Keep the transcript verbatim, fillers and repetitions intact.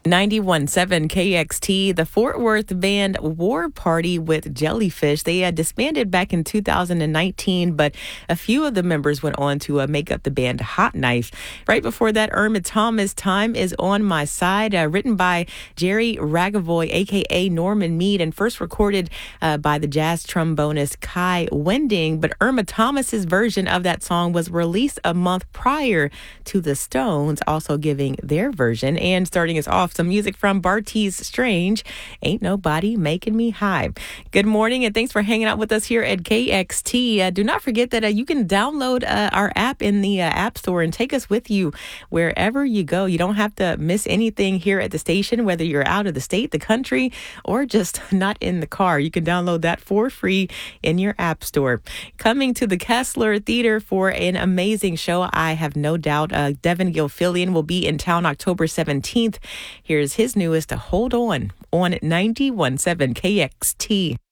ninety-one point seven K X T, the Fort Worth band War Party with Jellyfish. They had disbanded back in two thousand nineteen, but a few of the members went on to uh, make up the band Hot Knife. Right before that, Irma Thomas, Time Is On My Side, uh, written by Jerry Ragavoy, a k a. Norman Mead, and first recorded uh, by the jazz trombonist Kai Wending. But Irma Thomas's version of that song was released a month prior to the Stones, also giving their version. And starting us off, some music from Bartees Strange, Ain't Nobody Making Me High. Good morning, and thanks for hanging out with us here at K X T. Uh, do not forget that uh, you can download uh, our app in the uh, App Store and take us with you wherever you go. You don't have to miss anything here at the station, whether you're out of the state, the country, or just not in the car. You can download that for free in your App Store. Coming to the Kessler Theater for an amazing show, I have no doubt. Uh, Devin Gilfillian will be in town October seventeenth. Here's his newest, Hold On, on ninety-one point seven K X T.